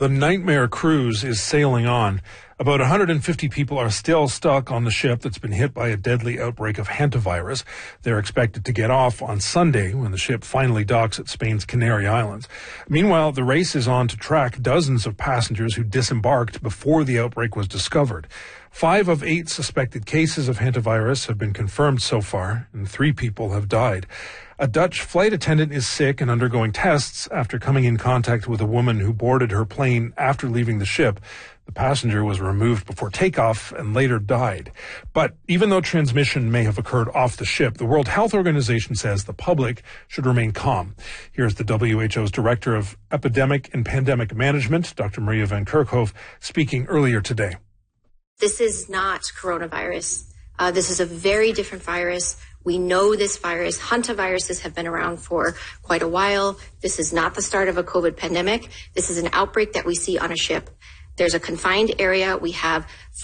The Nightmare cruise is sailing on. About 150 people are still stuck on the ship that's been hit by a deadly outbreak of hantavirus. They're expected to get off on Sunday when the ship finally docks at Spain's Canary Islands. Meanwhile, the race is on to track dozens of passengers who disembarked before the outbreak was discovered. 5 of 8 suspected cases of hantavirus have been confirmed so far, and 3 people have died. A Dutch flight attendant is sick and undergoing tests after coming in contact with a woman who boarded her plane after leaving the ship. The passenger was removed before takeoff and later died. But even though transmission may have occurred off the ship, the World Health Organization says the public should remain calm. Here's the WHO's Director of Epidemic and Pandemic Management, Dr. Maria van Kerkhove, speaking earlier today. This is not coronavirus. This is a very different virus. We know this virus. Hantaviruses have been around for quite a while. This is not the start of a COVID pandemic. This is an outbreak that we see on a ship. There's a confined area. We have